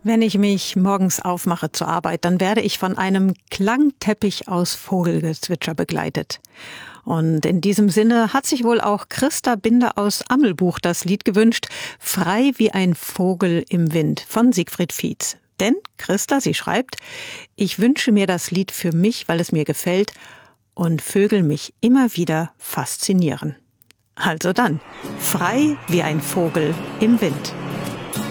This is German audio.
Wenn ich mich morgens aufmache zur Arbeit, dann werde ich von einem Klangteppich aus Vogelgezwitscher begleitet. Und in diesem Sinne hat sich wohl auch Christa Binder aus Ammelbuch das Lied gewünscht, Frei wie ein Vogel im Wind von Siegfried Fietz. Denn Christa, sie schreibt, ich wünsche mir das Lied für mich, weil es mir gefällt und Vögel mich immer wieder faszinieren. Also dann, frei wie ein Vogel im Wind.